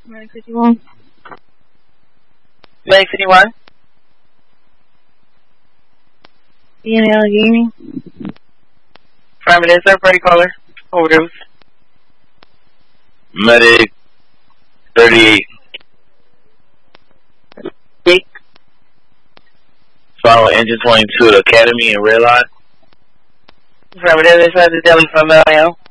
Medic 51. Medic 51. Ian Allegheny. Affirmative, third party caller. Overdose. Medic 38. Dick. Follow engine 22 to Academy and Red Light. Affirmative, this is Delhi from LAL.